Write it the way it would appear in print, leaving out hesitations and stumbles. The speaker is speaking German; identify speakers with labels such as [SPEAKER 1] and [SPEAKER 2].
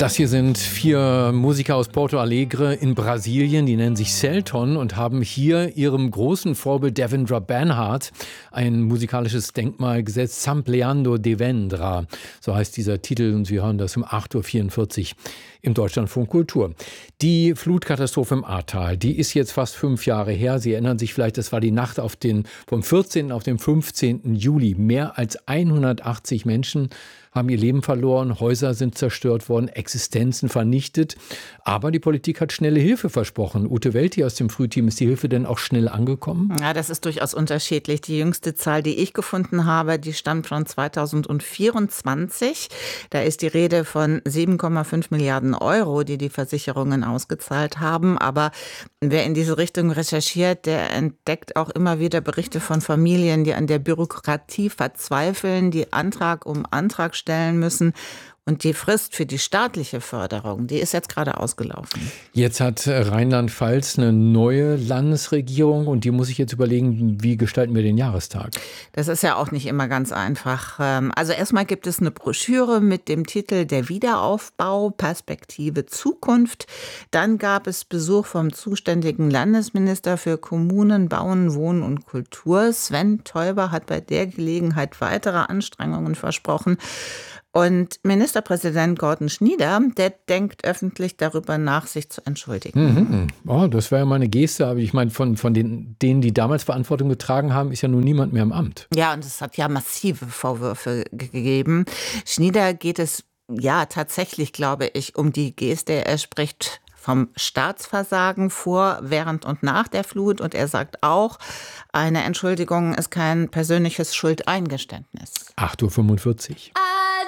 [SPEAKER 1] Das hier sind 4 Musiker aus Porto Alegre in Brasilien, die nennen sich Selton und haben hier ihrem großen Vorbild Devendra Banhart ein musikalisches Denkmal gesetzt, Sampleando Devendra. So heißt dieser Titel und Sie hören das um 8.44 Uhr im Deutschlandfunk Kultur. Die Flutkatastrophe im Ahrtal, die ist jetzt fast 5 Jahre her. Sie erinnern sich vielleicht, das war die Nacht vom 14. auf den 15. Juli. Mehr als 180 Menschen haben ihr Leben verloren, Häuser sind zerstört worden, Existenzen vernichtet. Aber die Politik hat schnelle Hilfe versprochen. Ute Welti aus dem Frühteam, ist die Hilfe denn auch schnell angekommen?
[SPEAKER 2] Ja, das ist durchaus unterschiedlich. Die jüngste Zahl, die ich gefunden habe, die stammt von 2024. Da ist die Rede von 7,5 Milliarden Euro, die die Versicherungen ausgezahlt haben. Aber wer in diese Richtung recherchiert, der entdeckt auch immer wieder Berichte von Familien, die an der Bürokratie verzweifeln, die Antrag um Antrag stellen müssen. Und die Frist für die staatliche Förderung, die ist jetzt gerade ausgelaufen.
[SPEAKER 1] Jetzt hat Rheinland-Pfalz eine neue Landesregierung und die muss sich jetzt überlegen, wie gestalten wir den Jahrestag?
[SPEAKER 2] Das ist ja auch nicht immer ganz einfach. Also erstmal gibt es eine Broschüre mit dem Titel Der Wiederaufbau, Perspektive Zukunft. Dann gab es Besuch vom zuständigen Landesminister für Kommunen, Bauen, Wohnen und Kultur. Sven Teuber hat bei der Gelegenheit weitere Anstrengungen versprochen. Und Ministerpräsident Gordon Schnieder, der denkt öffentlich darüber nach, sich zu entschuldigen.
[SPEAKER 1] Oh, das wäre ja mal eine Geste, aber ich meine, von denen, die damals Verantwortung getragen haben, ist ja nun niemand mehr im Amt.
[SPEAKER 2] Ja, und es hat ja massive Vorwürfe gegeben. Schnieder geht es ja tatsächlich, glaube ich, um die Geste. Er spricht vom Staatsversagen vor, während und nach der Flut. Und er sagt auch, eine Entschuldigung ist kein persönliches Schuldeingeständnis.
[SPEAKER 1] 8.45 Uhr.